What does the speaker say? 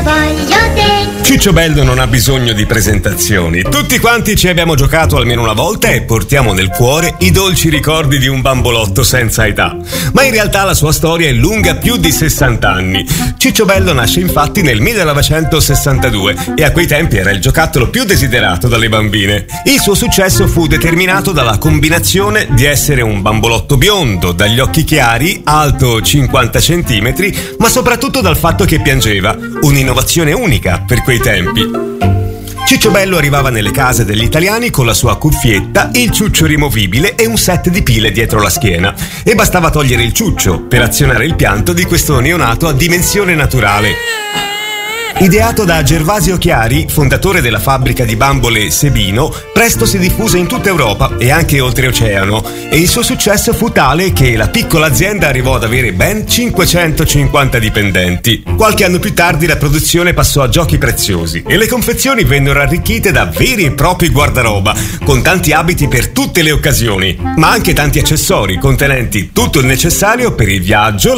voglio te. Ciccio Bello non ha bisogno di presentazioni. Tutti quanti ci abbiamo giocato almeno una volta e portiamo nel cuore i dolci ricordi di un bambolotto senza età. Ma in realtà la sua storia è lunga più di 60 anni. Ciccio Bello nasce infatti nel 1962 e a quei tempi era il giocattolo più desiderato dalle bambine. Il suo successo fu determinato dalla combinazione di essere un bambolotto biondo, dagli occhi chiari, alto 50 centimetri, ma soprattutto dal fatto che piangeva, un'innovazione unica per quei tempi. Ciccio Bello arrivava nelle case degli italiani con la sua cuffietta, il ciuccio rimovibile e un set di pile dietro la schiena. E bastava togliere il ciuccio per azionare il pianto di questo neonato a dimensione naturale. Ideato da Gervasio Chiari, fondatore della fabbrica di bambole Sebino, presto si diffuse in tutta Europa e anche oltreoceano e il suo successo fu tale che la piccola azienda arrivò ad avere ben 550 dipendenti. Qualche anno più tardi la produzione passò a giochi preziosi e le confezioni vennero arricchite da veri e propri guardaroba, con tanti abiti per tutte le occasioni, ma anche tanti accessori contenenti tutto il necessario per il viaggio,